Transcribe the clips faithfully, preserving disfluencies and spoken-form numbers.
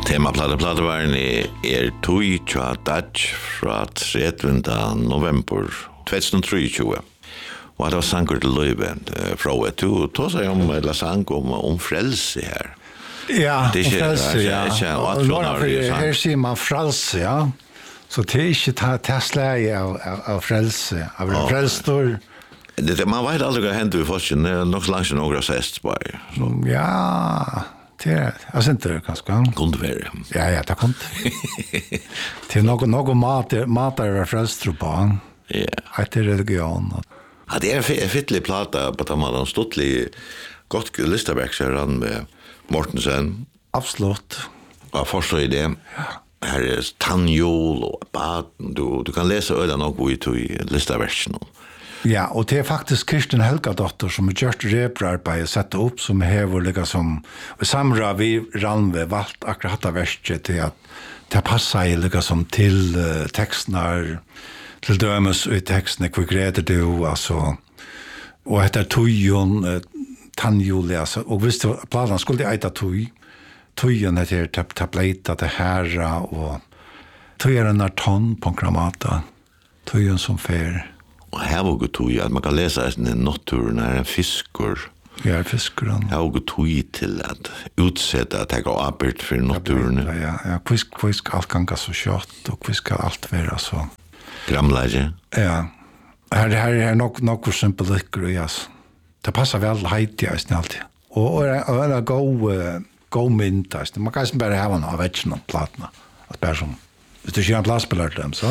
Temaplateplateværen er Tui Tja Dutch fra tredje november tjuetusen og tjuetre. Og det var sanger til Løyve fra et. Du tog seg om la sang om, om frelse her. Ja, det er ikke, om frelse, ja. Ikke, og når, her sier man frelse, ja. Så det er ikke ta, ta slag av, av, av frelse, av oh. frelstor. Det, man vet aldri hva hender i forskjellen, det er nok så langt noen sest bare. Så. Ja, det er, jeg synes det kanskje. Kunde være. Ja, ja, det kunne. Det er noe, noe mat, mat er frelstor på, ja. Etter religion. Ja, det er en fittlig plata, på at man har stått litt godt listeverk, så er han med Mortensen. Absolutt. Ja, forstår jeg det. Ja. Her er tannjol og baden. Du, du kan lese øyne nok i to i listeversen. Ja, og det er faktisk Kirsten Helgadotter som har gjort reprarbeid og sett opp, som hever liksom, og samra vi Ranve valgt akkurat dette verset til at det passer liksom til uh, tekstene, til dømes i tekstene, hvor greder du, altså, og etter tøyen, uh, tannjol, altså, og hvis det, planen skulle de eita tøy, tøyen heter tableita til herra, og tøyen er tonn på gramata, tøyen som fer. Og her var det tøy, at man kan lese en naturen er en fisker. Ja, fisker. Her var det tøy til at utsette at jeg har arbeid for naturen. Ja, ja, ja, hvor skal alt ganga så kjøtt, og hvor skal alt være så. Gramleie. Ja, her, her er nok, nok symbolikker, ja. Det passer vel heiti, jeg snill alltid. Og det er en god, god mynd, man kan ikke bare ha noe av vekken om platene. At bare som, hvis du ikke har en plassspiller til dem, så.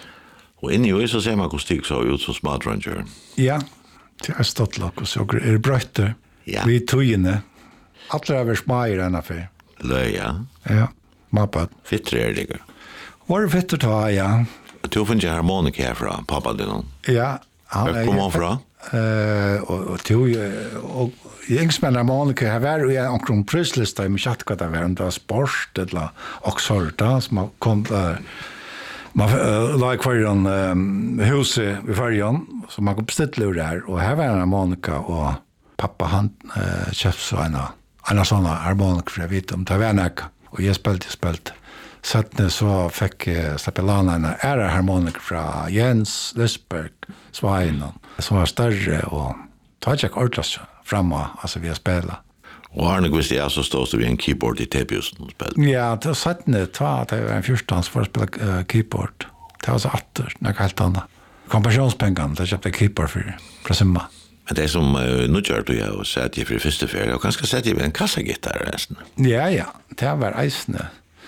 Og inni jo så ser man hvordan stig så ut som Smart Ranger. Ja, det er stått lagt, og så er det brøyter. Ja. Vi tøyene. Alle er vel smager enn affær. Løy, ja. Ja, mappet. Fittre er det ikke. Var det fitter ta, ja. Du finner ikke harmonika herfra, pappa din. Ja. Hvor kom han fra? Uh, og, og, og, og Ingsmenn harmonika har vært i omkring prislista i mykje hva det var, om det var sport eller oksorta, som kom der. Man uh, la i kvarjen um, huset i kvarjen, så man kom bestille ur der, og her var en harmonika, og pappa han uh, kjøpt så en av sånne harmonika, for jeg vet om det var en ekka, og jeg spilte, jeg spilte. Settene så fikk jeg Stapelana en ære harmonika fra Jens Lysberg, Sveinen, som var større, og det var ikke ordentlig fremme, altså vi har spillet. Og har nok visst jeg så stod vi en keyboard i T-busen og spillet? Ja, det var settene, det var en fjortans for å spille uh, keyboard. Det var så atter, noe helt annet. Kompensjonspengene, det kjøpte keyboard for, fra Simma. Men det som uh, nå gjør du jo, sett jeg for første ferie, og kanskje sett jeg ved en kassagitar resten? Ja, ja, det var eisende.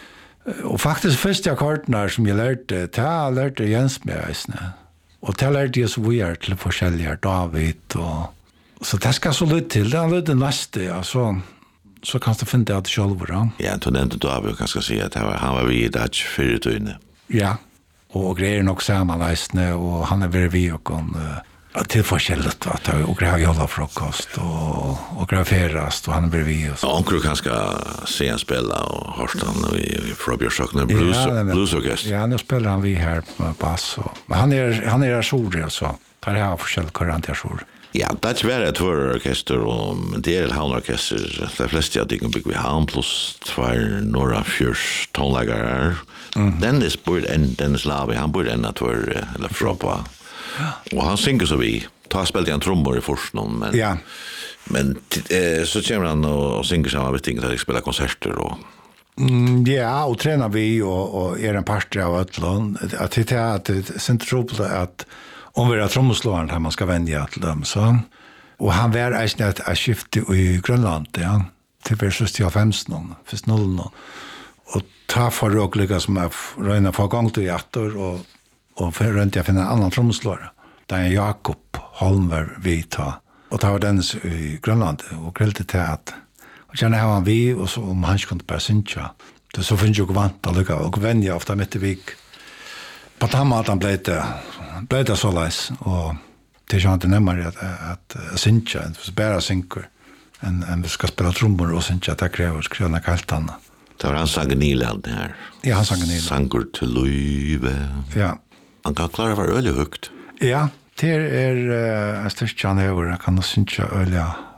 Og faktisk første akkordene som jeg lærte, det har lærte Jens med eisende. Og det lærte jeg så vi er til forskjellige, David og... Så det skal så litt til, det er litt neste, ja, så, så kan du finne det at selv, ja. Ja, du nevnte David, kan jeg si at han var, han var vi i Dutch fire tøyne. Ja, og greier nok sammen leisende, og han er veldig vi og kan... Uh, til forskjellig, vet du, og greier jolla frokost, og, og greier ferast, og han er vi. Og onkel kan skal se han spela, og hørst han i Frobjørsøkene blues, ja, bluesorkest. Ja, nå spiller han vi her på bass, og, men han er, han er asore, så tar jeg forskjellig kurant asore. Ja, det er ikke vært et tvørorkester, og det er et havnorkester, de fleste av tingene bygger vi havn, pluss tvær några fjørs tonleggere. Mm-hmm. Dennis bor enn, Dennis Lavi, han bor enn at tvør, eller Froppa. Og han synger så vi. Ta spilte han trommer i forskning, men, ja. men eh, så kommer han og, og synger sammen med ting der jeg spiller konserter. Og... Mm, ja, og trener vi, og, og er en parter av Øtland. At det er at det er sentralt at om vi er trommeslåeren her man skal vende til dem. Så. Og han var eisen et skifte i Grønland, ja. Til først noen, først null noen. Og ta for råkliga som er røyne for gang til hjerter, og og for rundt jeg finner en annen trommeslåere. Det er Jakob Holmberg vi tar. Og det var dennes i Grønland, og krelte til at og kjenne her var vi, og så om han ikke kunne bare synge. Det så finnes jo ikke vant å lykke, og venn jeg ofte midt i vik. På den måten ble det, ble det så leis, og det er ikke alltid nemmere at, at, at synge, hvis bare synker, enn en vi skal spille trommer og synge, at det krever, krever noe helt annet. Det var han sang Niland her. Ja, han sang Niland. Sanger til Løyve. Ja. Han kan klare å være øyelig høyt. Ja, det er uh, en styrke han over. Han kan synge øyelig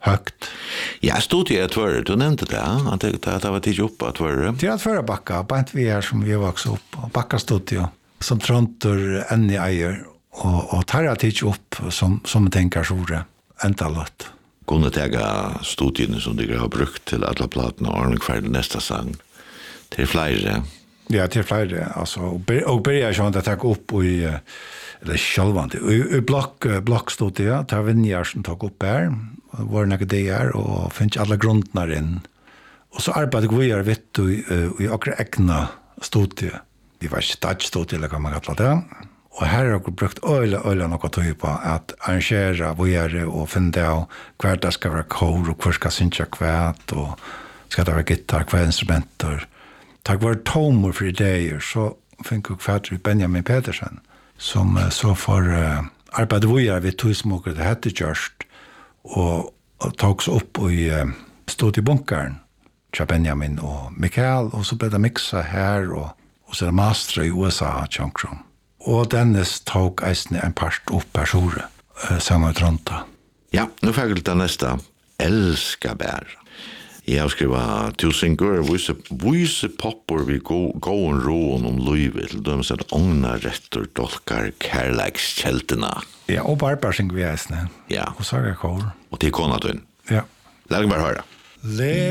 högt. Ja, stod jag tvärre, du nämnde det, att det, att det var tid upp att tvärre. Det är tvärre backa, bara inte vi här som vi vuxit upp. Och backa stod ju, som trontor än i äger. Och, och tar jag tid upp som, som tänker så det ända lätt. Kunne tega studien som de har brukt til alla platene og ordning for nästa sang. Til flere. Ja, til flere. Altså, og börjar sånn at jeg tar opp i, eller sjølvande, i, i blokk, blokkstudiet, tar Vinjar som tar opp her, var det noe det er, og finner alle grunnene inn. Og så arbeider vi her, vet du, i, i akkurat egna studiet. Vi var ikke statsstudiet, eller hva man kallar det. Og her har vi brukt øyla, øyla noe tøy på at arrangere vågjere og finne av hver det skal være kår, og hver skal synge kvært, og skal det være gitar, hver instrumenter. Takk var tomer for ideer, så fikk vi kvært Benjamin Pedersen, som så får uh, arbeide vågjere ved tøysmåker det hette Gjørst, og, og tok seg opp i uh, stod i bunkeren til Benjamin og Mikael, og så ble det mikset her, og, og så er det master i U S A, Tjonkron. Og Dennis tog eisne en part opp per sore, uh, sammen med Tronta. Ja, nu fikk vi det neste. Elska bær. Jeg har skrivet tusen går, vise, vise popper vi gåen roen om løyve, til dem som ångna retter, dolkar, kærleikskjeltene. Ja, og barbar synger vi eisne. Ja. Og saga kår. Og til kona tøyen. Ja. La meg bare høre. Le